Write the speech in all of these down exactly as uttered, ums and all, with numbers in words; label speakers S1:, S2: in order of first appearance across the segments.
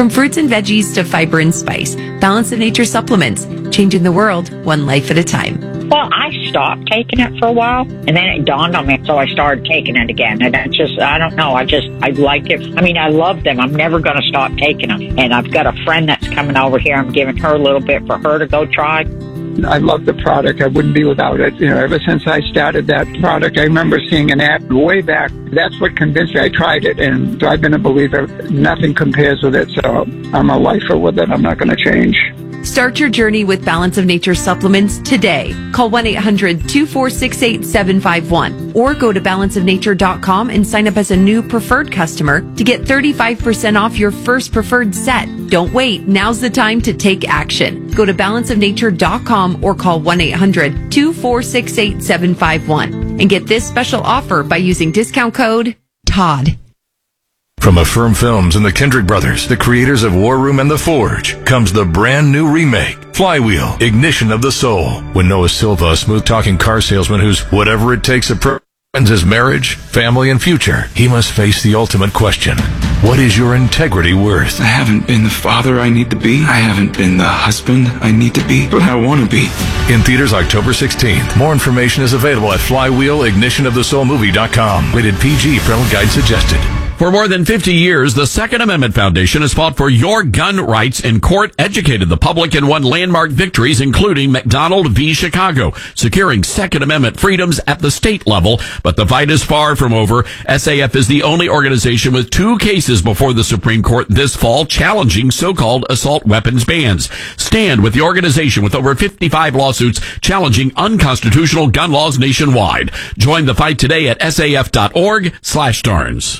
S1: From fruits and veggies to fiber and spice, Balance of Nature supplements, changing the world one life at a time.
S2: Well, I stopped taking it for a while, and then it dawned on me, so I started taking it again. And I just, I don't know, I just, I like it. I mean, I love them. I'm never going to stop taking them. And I've got a friend that's coming over here. I'm giving her a little bit for her to go try.
S3: I love the product. I wouldn't be without it. You know, ever since I started that product, I remember seeing an ad way back. That's what convinced me. I tried it, and I've been a believer. Nothing compares with it, so I'm a lifer with it. I'm not going to change.
S1: Start your journey with Balance of Nature supplements today. Call one eight hundred two four six eight seven five one or go to balance of nature dot com and sign up as a new preferred customer to get thirty-five percent off your first preferred set. Don't wait. Now's the time to take action. Go to balance of nature dot com or call one eight hundred two four six eight seven five one and get this special offer by using discount code Todd.
S4: From Affirm Films and the Kendrick Brothers, the creators of War Room and The Forge, comes the brand new remake, Flywheel, Ignition of the Soul. When Noah Silva, a smooth-talking car salesman whose whatever it takes approach ends his marriage, family, and future, he must face the ultimate question. What is your integrity worth?
S5: I haven't been the father I need to be. I haven't been the husband I need to be, but I want to be.
S4: In theaters October sixteenth. More information is available at flywheel ignition of the soul movie dot com. Rated P G. Parental guide suggested.
S6: For more than fifty years, the Second Amendment Foundation has fought for your gun rights in court, educated the public, and won landmark victories, including McDonald v. Chicago, securing Second Amendment freedoms at the state level. But the fight is far from over. S A F is the only organization with two cases before the Supreme Court this fall challenging so-called assault weapons bans. Stand with the organization with over fifty-five lawsuits challenging unconstitutional gun laws nationwide. Join the fight today at S A F dot org slash Starnes.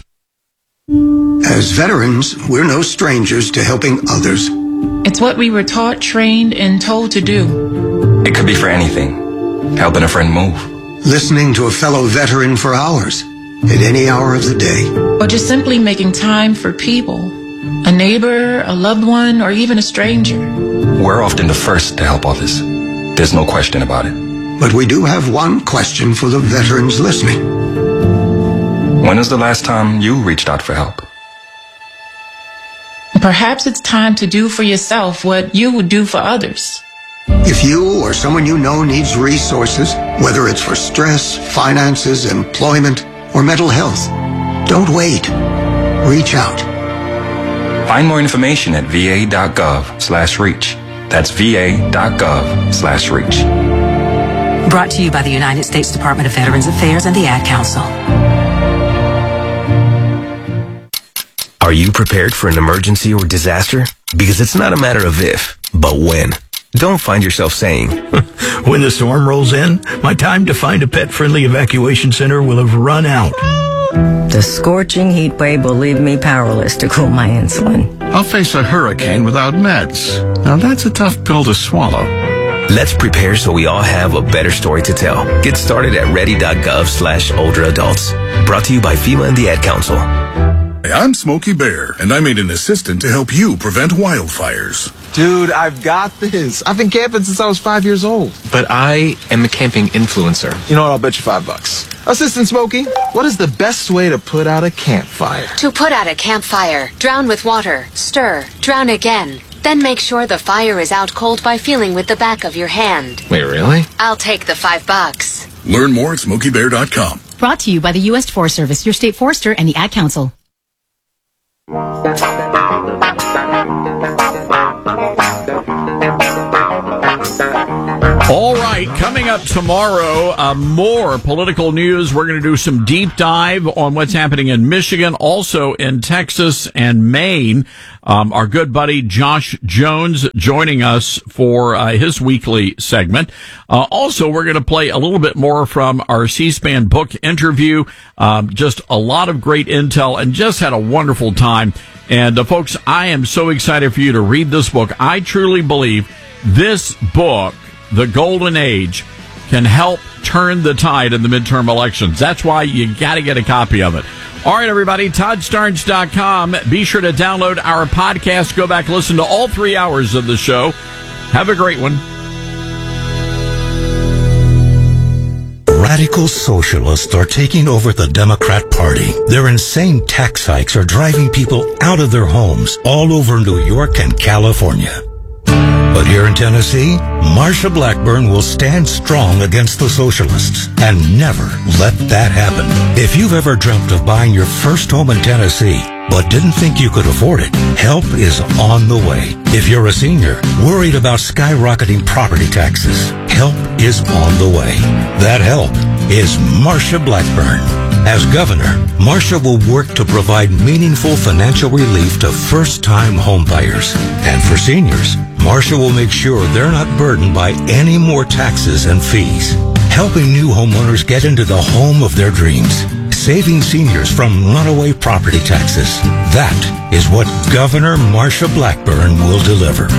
S7: As veterans, we're no strangers to helping others.
S8: It's what we were taught, trained, and told to do.
S9: It could be for anything. Helping a friend move.
S7: Listening to a fellow veteran for hours, at any hour of the day.
S8: Or just simply making time for people. A neighbor, a loved one, or even a stranger.
S9: We're often the first to help others. There's no question about it.
S7: But we do have one question for the veterans listening.
S9: When is the last time you reached out for help?
S8: Perhaps it's time to do for yourself what you would do for others.
S7: If you or someone you know needs resources, whether it's for stress, finances, employment, or mental health, don't wait. Reach out.
S9: Find more information at va dot gov slash reach. That's va dot gov slash reach.
S10: Brought to you by the United States Department of Veterans Affairs and the Ad Council.
S11: Are you prepared for an emergency or disaster? Because it's not a matter of if, but when. Don't find yourself saying,
S12: when the storm rolls in, my time to find a pet-friendly evacuation center will have run out.
S13: The scorching heat wave will leave me powerless to cool my insulin.
S14: I'll face a hurricane without meds. Now that's a tough pill to swallow.
S11: Let's prepare so we all have a better story to tell. Get started at ready dot gov slash older adults. Brought to you by FEMA and the Ad Council.
S15: I'm Smokey Bear, and I made an assistant to help you prevent wildfires.
S16: Dude, I've got this. I've been camping since I was five years old.
S17: But I am a camping influencer.
S16: You know what? I'll bet you five bucks. Assistant Smokey, what is the best way to put out a campfire?
S18: To put out a campfire, drown with water, stir, drown again. Then make sure the fire is out cold by feeling with the back of your hand.
S17: Wait, really?
S18: I'll take the five bucks.
S15: Learn more at smokey bear dot com.
S19: Brought to you by the U S Forest Service, your state forester, and the Ad Council.
S6: All right, coming up tomorrow, uh, more political news. We're going to do some deep dive on what's happening in Michigan, also in Texas and Maine. Um, our good buddy Josh Jones joining us for uh, his weekly segment. Uh, also, we're going to play a little bit more from our C-SPAN book interview. Um, just a lot of great intel and just had a wonderful time. And uh, folks, I am so excited for you to read this book. I truly believe this book, The Golden Age, can help turn the tide in the midterm elections. That's why you got to get a copy of it. All right, everybody, Todd Starnes dot com. Be sure to download our podcast. Go back, listen to all three hours of the show. Have a great one.
S20: Radical socialists are taking over the Democrat Party. Their insane tax hikes are driving people out of their homes all over New York and California. But here in Tennessee, Marsha Blackburn will stand strong against the socialists and never let that happen. If you've ever dreamt of buying your first home in Tennessee, but didn't think you could afford it, help is on the way. If you're a senior, worried about skyrocketing property taxes, help is on the way. That help is Marsha Blackburn. As governor, Marsha will work to provide meaningful financial relief to first-time homebuyers. And for seniors, Marsha will make sure they're not burdened by any more taxes and fees. Helping new homeowners get into the home of their dreams. Saving seniors from runaway property taxes. That is what Governor Marsha Blackburn will deliver.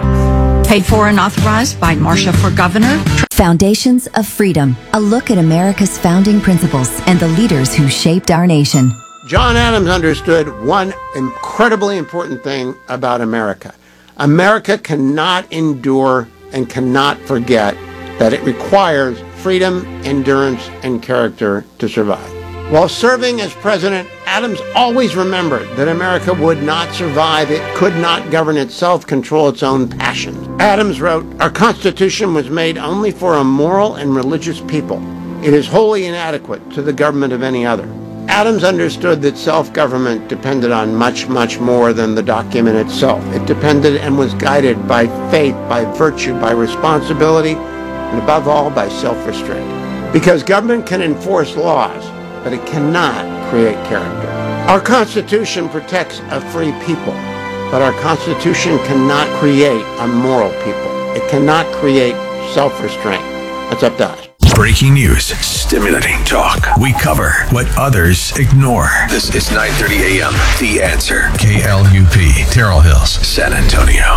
S21: Paid for and authorized by Marsha for Governor.
S22: Foundations of Freedom, a look at America's founding principles and the leaders who shaped our nation.
S23: John Adams understood one incredibly important thing about America. America cannot endure and cannot forget that it requires freedom, endurance, and character to survive. While serving as president, Adams always remembered that America would not survive, it could not govern itself, control its own passions. Adams wrote, "Our Constitution was made only for a moral and religious people. It is wholly inadequate to the government of any other." Adams understood that self-government depended on much, much more than the document itself. It depended and was guided by faith, by virtue, by responsibility, and above all, by self-restraint. Because government can enforce laws, but it cannot create character. Our Constitution protects a free people, but our Constitution cannot create a moral people. It cannot create self-restraint. That's up to us.
S24: Breaking news, stimulating talk. We cover what others ignore.
S25: This is nine thirty a.m. The Answer.
S24: K L U P, Terrell Hills, San Antonio.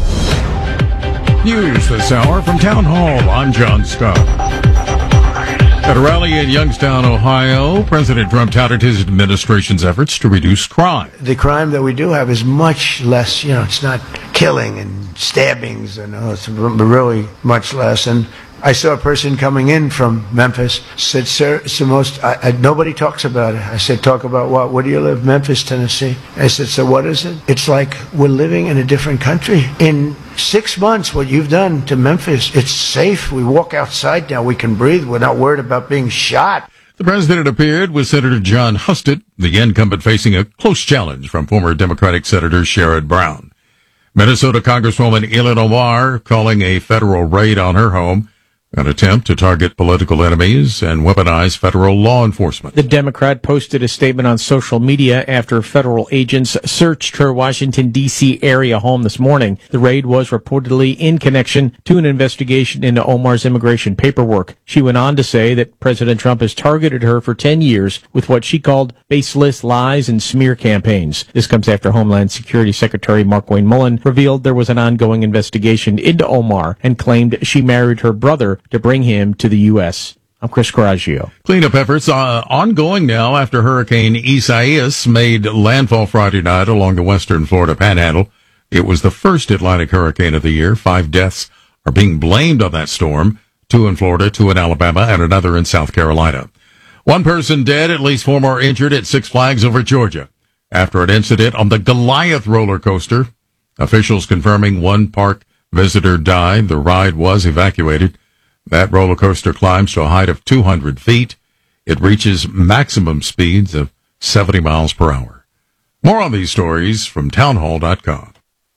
S6: News this hour from Town Hall. I'm John Scott. At a rally in Youngstown, Ohio, President Trump touted his administration's efforts to reduce crime.
S26: The crime that we do have is much less, you know, it's not killing and stabbings, and uh, it's really much less. And I saw a person coming in from Memphis, said, "Sir, it's the most, I, I, nobody talks about it." I said, "Talk about what? Where do you live?" "Memphis, Tennessee." I said, "So what is it?" "It's like we're living in a different country. In six months, what you've done to Memphis, it's safe. We walk outside now. We can breathe. We're not worried about being shot."
S6: The president appeared with Senator John Husted, the incumbent facing a close challenge from former Democratic Senator Sherrod Brown. Minnesota Congresswoman Ilhan Omar calling a federal raid on her home an attempt to target political enemies and weaponize federal law enforcement.
S27: The Democrat posted a statement on social media after federal agents searched her Washington, D C area home this morning. The raid was reportedly in connection to an investigation into Omar's immigration paperwork. She went on to say that President Trump has targeted her for ten years with what she called baseless lies and smear campaigns. This comes after Homeland Security Secretary Markwayne Mullin revealed there was an ongoing investigation into Omar and claimed she married her brother to bring him to the U S. I'm Chris Coraggio.
S6: Cleanup efforts are ongoing now after Hurricane Isaias made landfall Friday night along the western Florida panhandle. It was the first Atlantic hurricane of the year. Five deaths are being blamed on that storm, two in Florida, two in Alabama, and another in South Carolina. One person dead, at least four more injured at Six Flags over Georgia after an incident on the Goliath roller coaster. Officials confirming one park visitor died. The ride was evacuated. That roller coaster climbs to a height of two hundred feet. It reaches maximum speeds of seventy miles per hour. More on these stories from townhall dot com.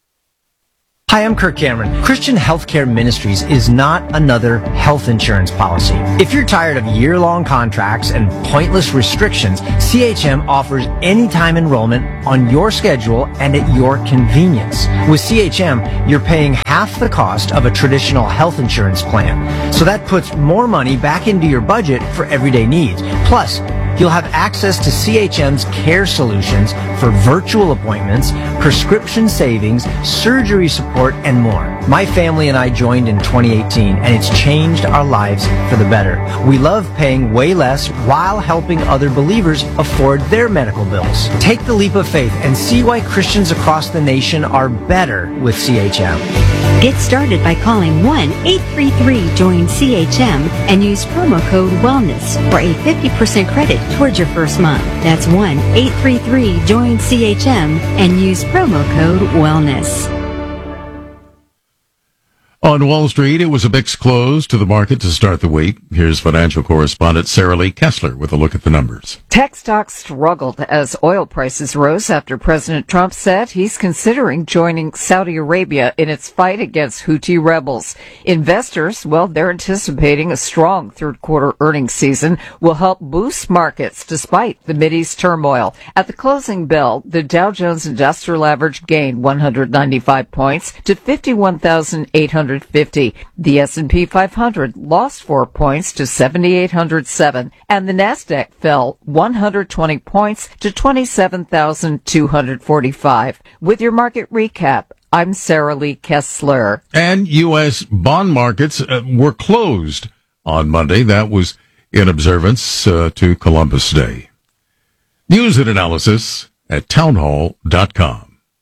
S28: Hi, I'm Kirk Cameron. Christian Healthcare Ministries is not another health insurance policy. If you're tired of year-long contracts and pointless restrictions, C H M offers anytime enrollment on your schedule and at your convenience. With C H M, you're paying half the cost of a traditional health insurance plan. So that puts more money back into your budget for everyday needs. Plus, you'll have access to C H M's care solutions for virtual appointments, prescription savings, surgery support, and more. My family and I joined in twenty eighteen, and it's changed our lives for the better. We love paying way less while helping other believers afford their medical bills. Take the leap of faith and see why Christians across the nation are better with C H M.
S1: Get started by calling one eight three three join C H M and use promo code WELLNESS for a fifty percent credit towards your first month. That's one eight three three join C H M and use promo code WELLNESS.
S2: On Wall Street, it was a mixed close to the market to start the week. Here's financial correspondent Sarah Lee Kessler with a look at the numbers.
S3: Tech stocks struggled as oil prices rose after President Trump said he's considering joining Saudi Arabia in its fight against Houthi rebels. Investors, well, they're anticipating a strong third quarter earnings season will help boost markets despite the Mideast turmoil. At the closing bell, the Dow Jones Industrial Average gained one hundred ninety-five points to fifty-one thousand eight hundred fifty. The S and P five hundred lost four points to seven thousand eight hundred seven, and the Nasdaq fell one hundred twenty points to twenty-seven thousand two hundred forty-five. With your market recap, I'm Sarah Lee Kessler.
S2: And U S bond markets uh, were closed on Monday. That was in observance uh, to Columbus Day. News and analysis at townhall dot com.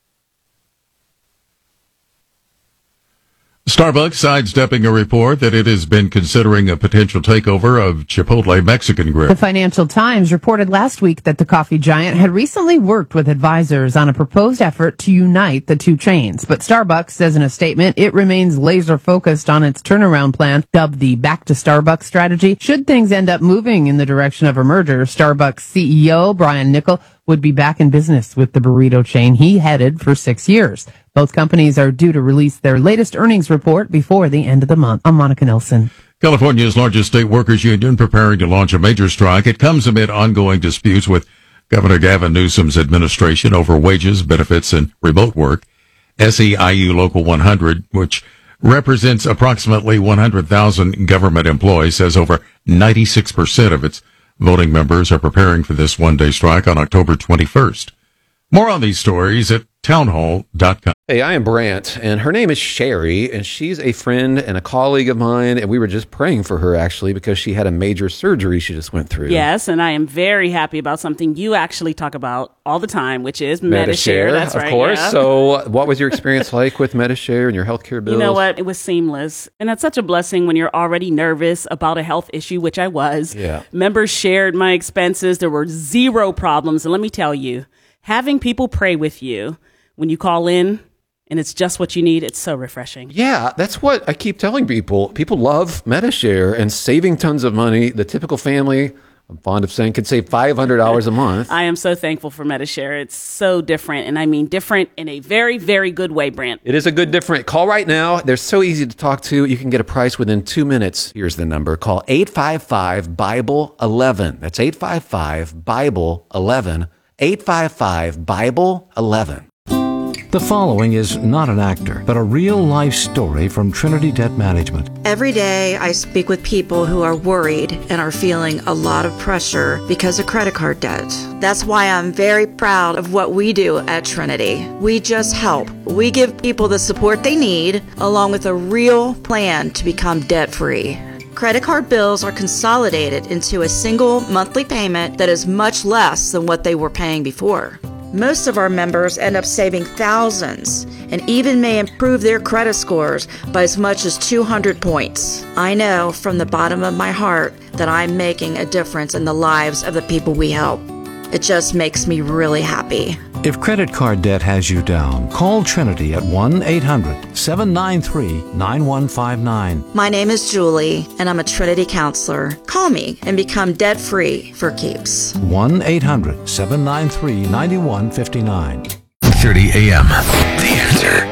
S2: Starbucks sidestepping a report that it has been considering a potential takeover of Chipotle Mexican Grill.
S4: The Financial Times reported last week that the coffee giant had recently worked with advisors on a proposed effort to unite the two chains. But Starbucks says in a statement it remains laser focused on its turnaround plan, dubbed the Back to Starbucks strategy. Should things end up moving in the direction of a merger, Starbucks C E O Brian Niccol would be back in business with the burrito chain he headed for six years. Both companies are due to release their latest earnings report before the end of the month. I'm Monica Nelson.
S2: California's largest state workers union preparing to launch a major strike. It comes amid ongoing disputes with Governor Gavin Newsom's administration over wages, benefits, and remote work. S E I U Local one hundred, which represents approximately one hundred thousand government employees, says over ninety-six percent of its voting members are preparing for this one-day strike on October twenty-first. More on these stories at townhall dot com.
S5: Hey, I am Brant, and her name is Sherry, and she's a friend and a colleague of mine, and we were just praying for her, actually, because she had a major surgery she just went through.
S7: Yes, and I am very happy about something you actually talk about all the time, which is Medi-Share. That's
S5: of
S7: right,
S5: course.
S7: yeah.
S5: So what was your experience like with Medi-Share and your healthcare bills?
S7: You know what? It was seamless, and that's such a blessing when you're already nervous about a health issue, which I was.
S5: Yeah.
S7: Members shared my expenses. There were zero problems, and let me tell you, having people pray with you when you call in, and it's just what you need, it's so refreshing.
S5: Yeah, that's what I keep telling people. People love Medi-Share and saving tons of money. The typical family, I'm fond of saying, could save five hundred dollars a month.
S7: I am so thankful for Medi-Share. It's so different, and I mean different in a very, very good way, Brant.
S5: It is a good different. Call right now. They're so easy to talk to. You can get a price within two minutes. Here's the number. Call eight five five Bible eleven. That's eight five five Bible eleven. eight five five Bible eleven.
S8: The following is not an actor, but a real-life story from Trinity Debt Management.
S9: Every day I speak with people who are worried and are feeling a lot of pressure because of credit card debt. That's why I'm very proud of what we do at Trinity. We just help. We give people the support they need, along with a real plan to become debt-free. Credit card bills are consolidated into a single monthly payment that is much less than what they were paying before. Most of our members end up saving thousands and even may improve their credit scores by as much as two hundred points. I know from the bottom of my heart that I'm making a difference in the lives of the people we help. It just makes me really happy.
S8: If credit card debt has you down, call Trinity at one eight hundred seven nine three nine one five nine.
S9: My name is Julie, and I'm a Trinity counselor. Call me and become debt-free for keeps.
S8: one eight hundred seven nine three nine one five nine.
S25: thirty a.m. The Answer.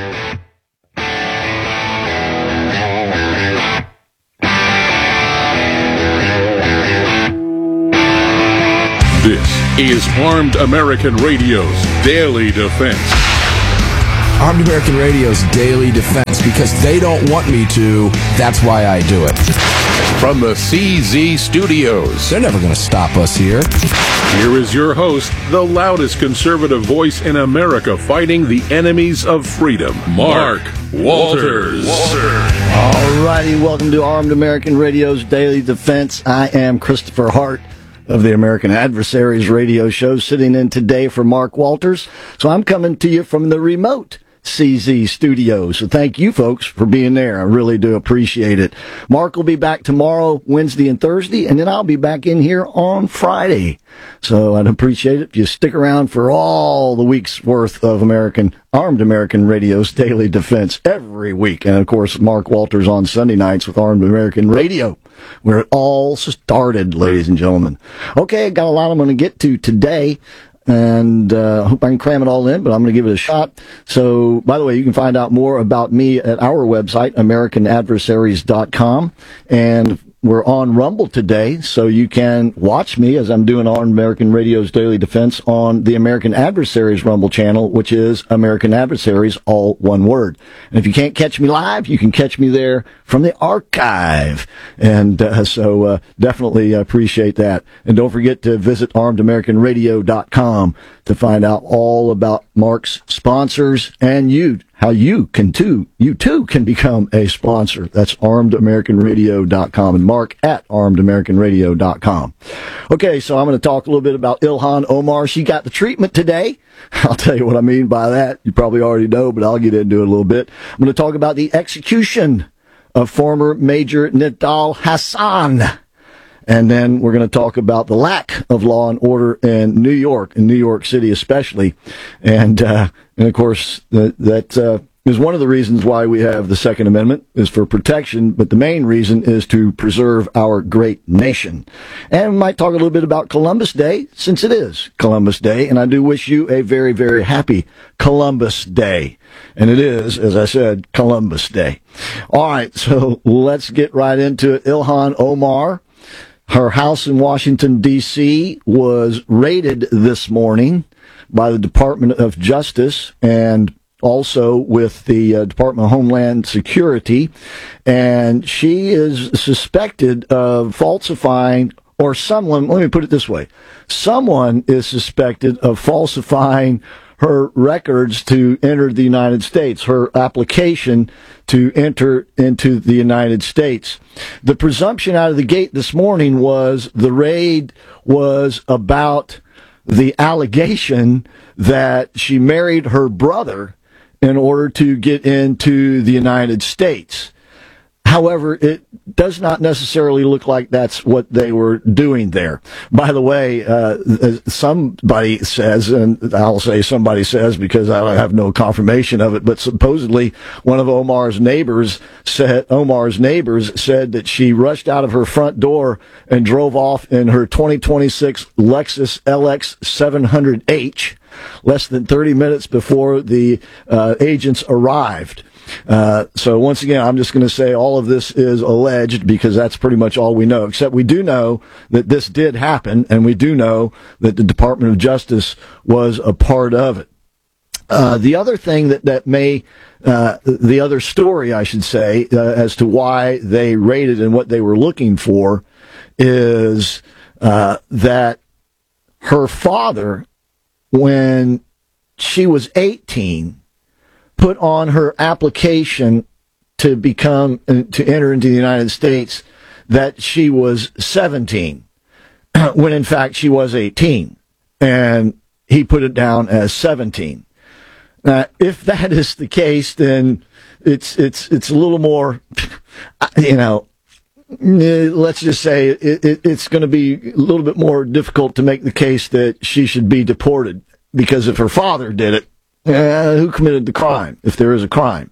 S15: This is Armed American Radio's Daily Defense.
S29: Armed American Radio's Daily Defense, because they don't want me to, that's why I do it.
S15: From the C Z Studios.
S29: They're never going to stop us here.
S15: Here is your host, the loudest conservative voice in America fighting the enemies of freedom, Mark Walters.
S30: All righty, welcome to Armed American Radio's Daily Defense. I am Christopher Hart of the American Adversaries radio show, sitting in today for Mark Walters. So I'm coming to you from the remote C Z Studios. So thank you folks for being there. I really do appreciate it. Mark will be back tomorrow, Wednesday and Thursday, and then I'll be back in here on Friday. So I'd appreciate it if you stick around for all the week's worth of American Armed American Radio's Daily Defense every week. And of course, Mark Walters on Sunday nights with Armed American Radio, where it all started, ladies and gentlemen. Okay, I got a lot I'm going to get to today. And uh, I hope I can cram it all in, but I'm going to give it a shot. So, by the way, you can find out more about me at our website, American Adversaries dot com. And we're on Rumble today, so you can watch me as I'm doing Armed American Radio's Daily Defense on the American Adversaries Rumble channel, which is American Adversaries, all one word. And if you can't catch me live, you can catch me there from the archive. And uh, so uh, definitely appreciate that. And don't forget to visit Armed American Radio dot com to find out all about Mark's sponsors and you, how you can too, you too can become a sponsor. That's Armed American Radio dot com and Mark at Armed American Radio dot com. Okay, so I'm going to talk a little bit about Ilhan Omar. She got the treatment today. I'll tell you what I mean by that. You probably already know, but I'll get into it a little bit. I'm going to talk about the execution of former Major Nidal Hasan. And then we're going to talk about the lack of law and order in New York, in New York City especially. And, uh, and of course, the, that uh, is one of the reasons why we have the Second Amendment, is for protection, but the main reason is to preserve our great nation. And we might talk a little bit about Columbus Day, since it is Columbus Day, and I do wish you a very, very happy Columbus Day. And it is, as I said, Columbus Day. All right, so let's get right into it. Ilhan Omar. Her house in Washington, D C was raided this morning by the Department of Justice and also with the uh, Department of Homeland Security. And she is suspected of falsifying, or someone, let me put it this way, someone is suspected of falsifying her records to enter the United States, her application to enter into the United States. The presumption out of the gate this morning was the raid was about the allegation that she married her brother in order to get into the United States. However, it does not necessarily look like that's what they were doing there. By the way, uh, somebody says, and I'll say somebody says because I have no confirmation of it, but supposedly one of Omar's neighbors said, Omar's neighbors said that she rushed out of her front door and drove off in her twenty twenty-six Lexus L X seven hundred H less than thirty minutes before the uh, agents arrived. Uh, so once again, I'm just going to say all of this is alleged because that's pretty much all we know, except we do know that this did happen, and we do know that the Department of Justice was a part of it. Uh, the other thing that, that may, uh, the other story, I should say, uh, as to why they raided and what they were looking for is uh, that her father, when she was eighteen, put on her application to become, to enter into the United States that she was seventeen, when in fact she was eighteen, and he put it down as seventeen. Now, if that is the case, then it's, it's, it's a little more, you know, let's just say it, it, it's going to be a little bit more difficult to make the case that she should be deported, because if her father did it, Uh, who committed the crime, if there is a crime?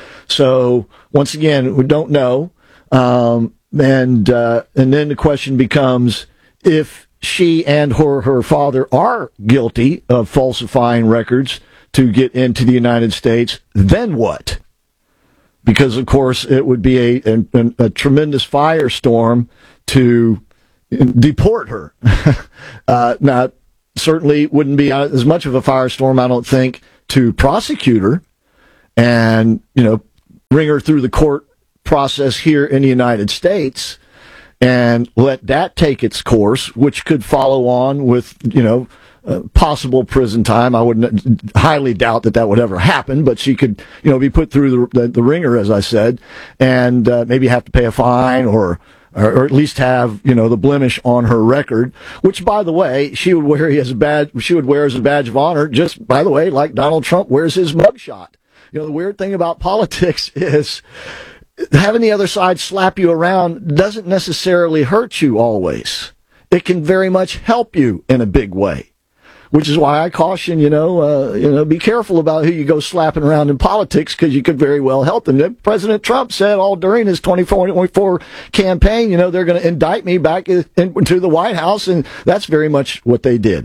S30: So, once again, we don't know. Um, and uh, and then the question becomes, if she and her, her father are guilty of falsifying records to get into the United States, then what? Because, of course, it would be a, a, a tremendous firestorm to deport her. uh, now, certainly wouldn't be as much of a firestorm, I don't think, to prosecute her and, you know, bring her through the court process here in the United States and let that take its course, which could follow on with, you know, uh, possible prison time. I wouldn't highly doubt that that would ever happen, but she could, you know, be put through the, the, the ringer, as I said, and uh, maybe have to pay a fine or or at least have, you know, the blemish on her record, which, by the way, she would wear as a badge, she would wear as a badge of honor, just, by the way, like Donald Trump wears his mugshot. You know, the weird thing about politics is having the other side slap you around doesn't necessarily hurt you always. It can very much help you in a big way. Which is why I caution, you know, uh, you know, be careful about who you go slapping around in politics, because you could very well help them. President Trump said all during his twenty twenty-four campaign, you know, they're going to indict me back into the White House, and that's very much what they did.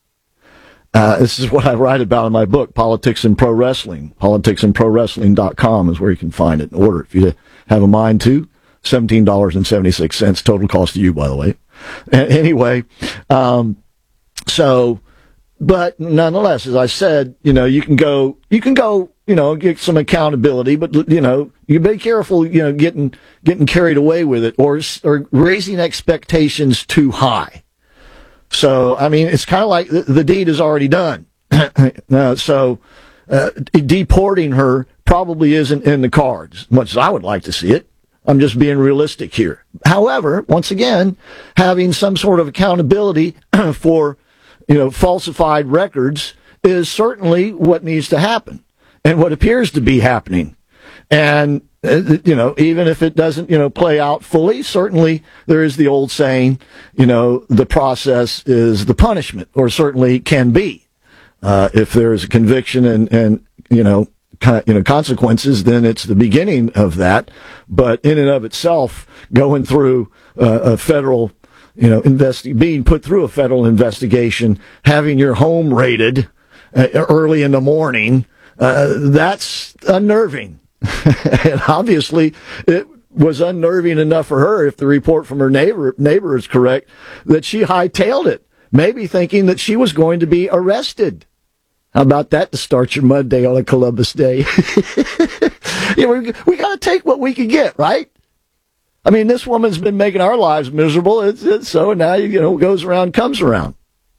S30: Uh, this is what I write about in my book, Politics and Pro Wrestling. politics and pro wrestling dot com is where you can find it and order it if you have a mind to. seventeen dollars and seventy-six cents, total cost to you, by the way. Anyway, um, so... But nonetheless, as I said, you know, you can go, you can go, you know, get some accountability, but, you know, you be careful, you know, getting, getting carried away with it or, or raising expectations too high. So, I mean, it's kind of like the, the deed is already done. uh, so, uh, deporting her probably isn't in the cards, as much as I would like to see it. I'm just being realistic here. However, once again, having some sort of accountability for, you know, falsified records is certainly what needs to happen and what appears to be happening. And, uh, you know, even if it doesn't, you know, play out fully, certainly there is the old saying, you know, the process is the punishment, or certainly can be. Uh, if there is a conviction and, and, you know, kind you know, consequences, then it's the beginning of that. But in and of itself, going through uh, a federal you know, investi- being put through a federal investigation, having your home raided uh, early in the morning, uh, that's unnerving. And obviously, it was unnerving enough for her, if the report from her neighbor, neighbor is correct, that she hightailed it, maybe thinking that she was going to be arrested. How about that to start your Monday on a Columbus Day? you know, we, we got to take what we can get, right? I mean, this woman's been making our lives miserable, it's, it's, so now, you know, goes around, comes around.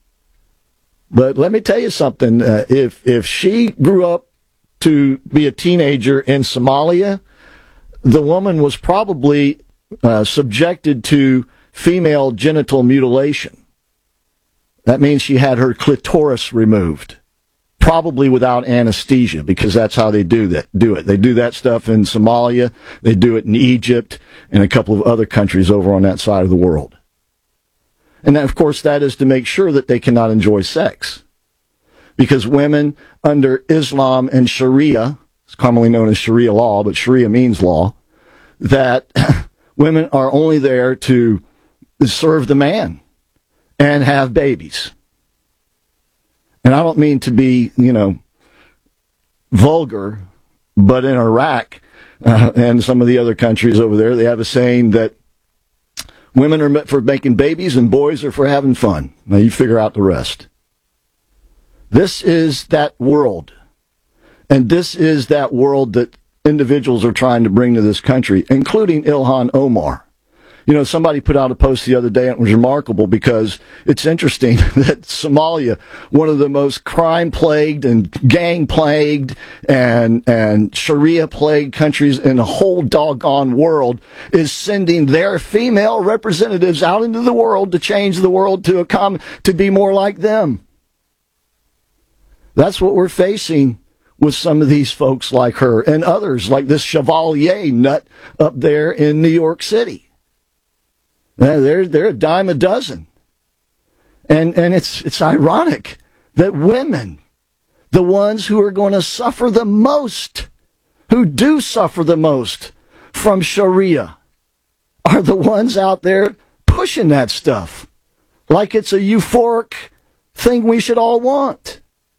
S30: But let me tell you something. Uh, if if she grew up to be a teenager in Somalia, the woman was probably uh, subjected to female genital mutilation. That means she had her clitoris removed. Probably without anesthesia, because that's how they do that. Do it. They do that stuff in Somalia. They do it in Egypt and a couple of other countries over on that side of the world. And then, of course, that is to make sure that they cannot enjoy sex, because women under Islam and Sharia, it's commonly known as Sharia law, but Sharia means law, that women are only there to serve the man and have babies. And I don't mean to be, you know, vulgar, but in Iraq uh, and some of the other countries over there, they have a saying that women are meant for making babies and boys are for having fun. Now you figure out the rest. This is that world. And this is that world that individuals are trying to bring to this country, including Ilhan Omar. You know, somebody put out a post the other day, and it was remarkable because it's interesting that Somalia, one of the most crime-plagued and gang-plagued and, and Sharia-plagued countries in the whole doggone world, is sending their female representatives out into the world to change the world to a com- to be more like them. That's what we're facing with some of these folks like her and others, like this Chevalier nut up there in New York City. They're, they're a dime a dozen. And, and it's, it's ironic that women, the ones who are going to suffer the most, who do suffer the most from Sharia, are the ones out there pushing that stuff like it's a euphoric thing we should all want.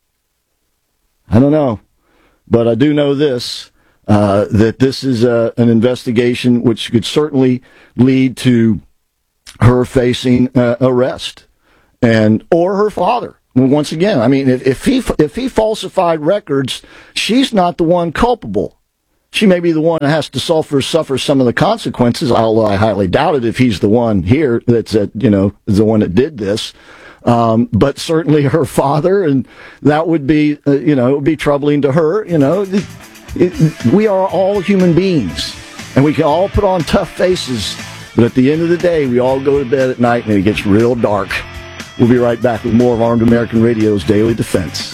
S30: I don't know, but I do know this, uh, that this is a, an investigation which could certainly lead to her facing uh, arrest, and or her father. Once again, I mean, if, if he if he falsified records, she's not the one culpable. She may be the one that has to suffer suffer some of the consequences. Although I highly doubt it if he's the one here that's at, you know is the one that did this. Um, but certainly her father, and that would be uh, you know it would be troubling to her. You know, it, it, we are all human beings, and we can all put on tough faces. But at the end of the day, we all go to bed at night and it gets real dark. We'll be right back with more of Armed American Radio's Daily Defense.